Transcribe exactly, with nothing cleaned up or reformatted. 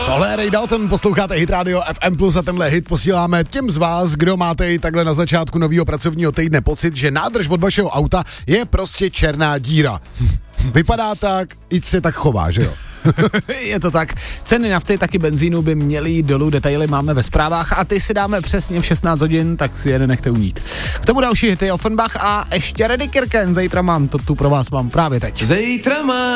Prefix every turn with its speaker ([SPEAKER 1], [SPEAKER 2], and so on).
[SPEAKER 1] Tohle je Ray Dalton, posloucháte Hit Radio F M plus a tenhle hit posíláme těm z vás, kdo máte i takhle na začátku nového pracovního týdne pocit, že nádrž od vašeho auta je prostě černá díra. Vypadá tak, i se tak chová, že jo?
[SPEAKER 2] Je to tak. Ceny nafty, taky benzínu by měly jít dolů, detaily máme ve zprávách a ty si dáme přesně v šestnáct hodin, tak si je nenechte unít. K tomu další hity Offenbach a ještě Reddy Kirken, zítra mám, to tu pro vás mám právě teď.
[SPEAKER 3] Zítra mám